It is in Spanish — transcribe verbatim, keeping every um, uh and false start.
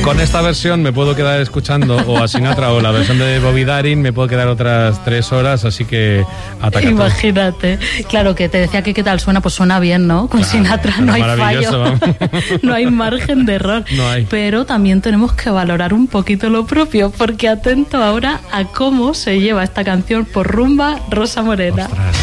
Con esta versión me puedo quedar escuchando o a Sinatra o la versión de Bobby Darin, me puedo quedar otras tres horas, así que ataca. Imagínate. Claro, que te decía que qué tal suena, pues suena bien, ¿no? Con claro, Sinatra no hay fallo. No hay margen de error. No hay. Pero también tenemos que valorar un poquito lo propio, porque atento ahora a cómo se lleva esta canción por rumba Rosa Morena. Ostras.